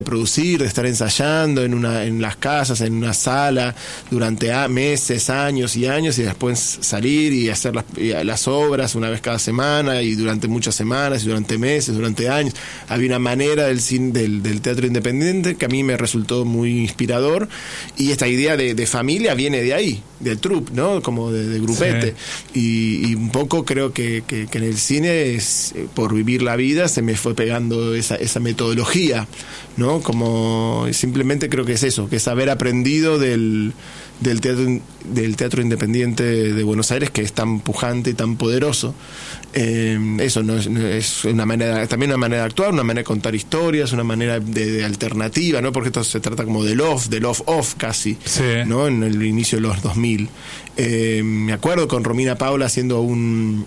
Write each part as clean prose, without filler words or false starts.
producir, de estar ensayando en las casas, en una sala durante meses, años y años, y después salir y hacer las obras una vez cada semana y durante muchas semanas y durante meses, durante años. Había una manera del teatro independiente que a mí me resultó muy inspirador, y esta idea de familia viene de ahí, del troupe, ¿no? Como de grupete. Sí. Y un poco creo que en el cine, por vivir la vida, se me fue pegando esa metodología, ¿no? Como simplemente creo que es eso, que es haber aprendido del teatro independiente de Buenos Aires, que es tan pujante y tan poderoso. Eso no es una manera, también una manera de actuar, una manera de contar historias, una manera de alternativa, ¿no? Porque esto se trata como del off casi, sí, ¿no? En el inicio de los 2000. Me acuerdo con Romina Paula haciendo un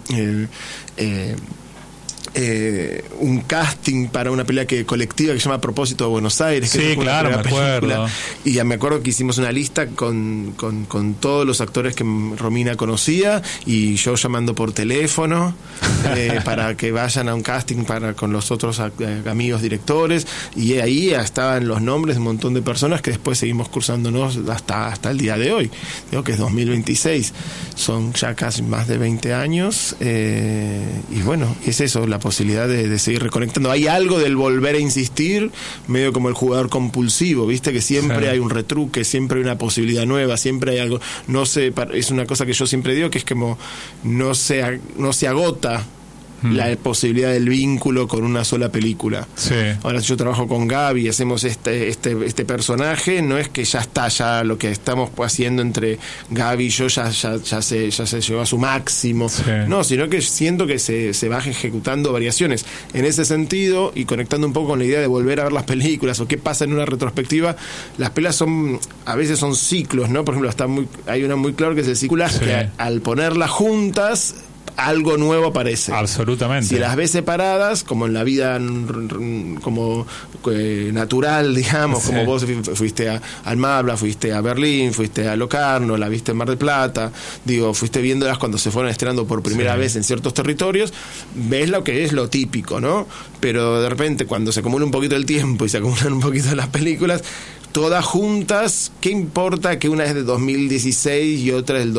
casting para una película colectiva que se llama A propósito de Buenos Aires, que sí, claro, me acuerdo. Y ya me acuerdo que hicimos una lista con todos los actores que Romina conocía, y yo llamando por teléfono para que vayan a un casting con los otros amigos directores, y ahí estaban los nombres de un montón de personas que después seguimos cursándonos hasta el día de hoy. Digo que es 2026, son ya casi más de 20 años, y bueno, es eso, la posibilidad de seguir reconectando. Hay algo del volver a insistir, medio como el jugador compulsivo, ¿viste? Que siempre hay un retruque, siempre hay una posibilidad nueva, siempre hay algo. No sé, es una cosa que yo siempre digo, que es como no se agota la posibilidad del vínculo con una sola película. Sí. Ahora, si yo trabajo con Gaby y hacemos este personaje, no es que ya está, ya lo que estamos haciendo entre Gaby y yo ya se llevó a su máximo. Sí. No, sino que siento que se va ejecutando variaciones. En ese sentido, y conectando un poco con la idea de volver a ver las películas o qué pasa en una retrospectiva, las pelas a veces son ciclos, ¿no? Por ejemplo, hay una muy claro que es el ciclo, que al ponerlas juntas algo nuevo aparece. Absolutamente. Si las ves separadas, como en la vida como natural, digamos, como vos fuiste a Almagro, fuiste a Berlín, fuiste a Locarno, la viste en Mar del Plata, fuiste viéndolas cuando se fueron estrenando por primera vez en ciertos territorios, ves lo que es lo típico, ¿no? Pero de repente, cuando se acumula un poquito el tiempo y se acumulan un poquito las películas, todas juntas, ¿qué importa que una es de 2016 y otra es del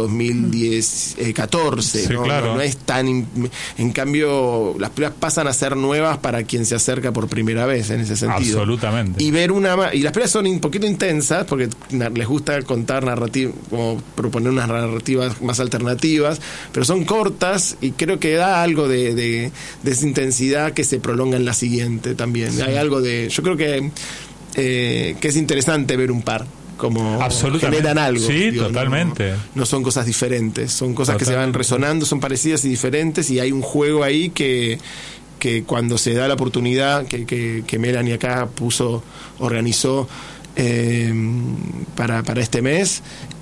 2014? Sí, ¿no? Claro. No es tan... En cambio, las películas pasan a ser nuevas para quien se acerca por primera vez, en ese sentido. Absolutamente. Y ver y las películas son un poquito intensas, porque les gusta contar narrativas, como proponer unas narrativas más alternativas, pero son cortas, y creo que da algo de esa intensidad que se prolonga en la siguiente también. Sí. Hay algo yo creo que es interesante ver un par, como generan algo. Sí, totalmente. No son cosas diferentes, son cosas que se van resonando, son parecidas y diferentes, y hay un juego ahí que cuando se da la oportunidad, que Melanie acá organizó para este mes,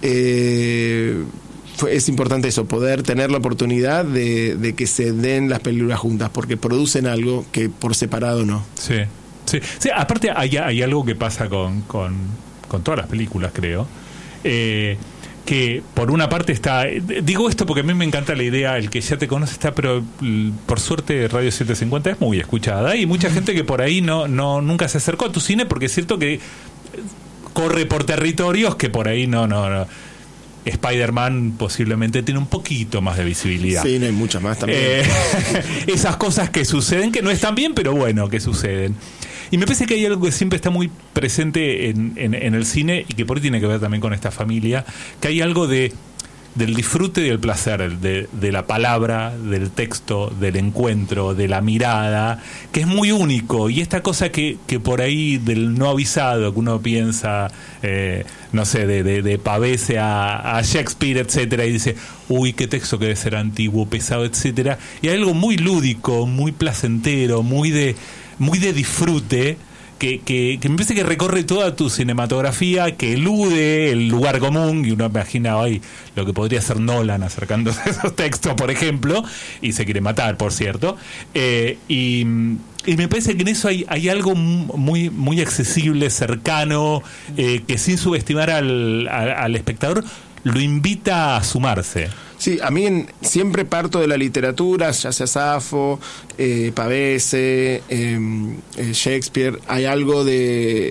es importante eso, poder tener la oportunidad de que se den las películas juntas, porque producen algo que por separado no. Sí. Sí, aparte hay algo que pasa con todas las películas, creo, que por una parte está, digo esto porque a mí me encanta la idea, el que ya te conoce está, pero por suerte Radio 750 es muy escuchada, y mucha gente que por ahí nunca se acercó a tu cine, porque es cierto que corre por territorios que por ahí no. Spider-Man posiblemente tiene un poquito más de visibilidad. Sí, no hay muchas más también. Esas cosas que suceden, que no están bien, pero bueno, que suceden. Y me parece que hay algo que siempre está muy presente en el cine, y que por ahí tiene que ver también con esta familia, que hay algo del disfrute y del placer, de la palabra, del texto, del encuentro, de la mirada, que es muy único. Y esta cosa que por ahí del no avisado, que uno piensa, no sé, de Pavese a Shakespeare, etcétera, y dice, uy, qué texto que debe ser antiguo, pesado, etcétera. Y hay algo muy lúdico, muy placentero, muy de disfrute, que me parece que recorre toda tu cinematografía, que elude el lugar común, y uno imagina hoy lo que podría ser Nolan acercándose a esos textos, por ejemplo, y se quiere matar, por cierto, y me parece que en eso hay algo muy, muy accesible, cercano, que sin subestimar al espectador lo invita a sumarse. Sí, a mí siempre parto de la literatura, ya sea Safo, Pavese, Shakespeare. Hay algo de